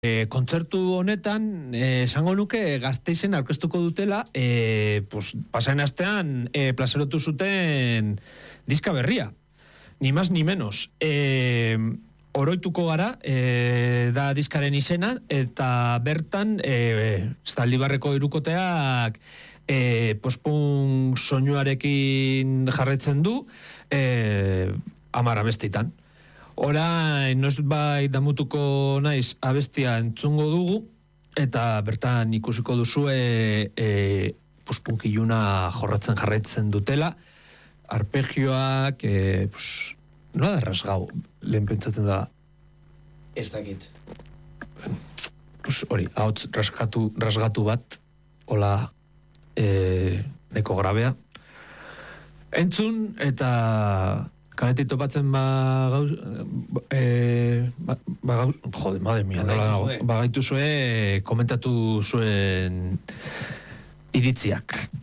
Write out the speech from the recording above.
Kontzertu honetan, esango nuke Gasteizen aurkeztuko dutela, pasaen astean plazerotu zuten diska berria. Ni más ni menos. Oroituko gara, da diskaren izena, eta bertan, Zaldibarreko hirukoteak post-punk soinuarekin jarraitzen du, 10 abestitan. Orain, bai damutuko naiz abestia entzungo dugu, eta bertan ikusiko duzue post-punk iluna jorratzen jarraitzen dutela, arpegioak, nola da rasgau, lehen pentsatzen da? Ez dakit. Hori, ahots rasgatu bat, hola, neko grabea. Entzun, eta kanetik topatzen jode, madre mia, nola, bagaitu zuen, komentatu zuen iritziak.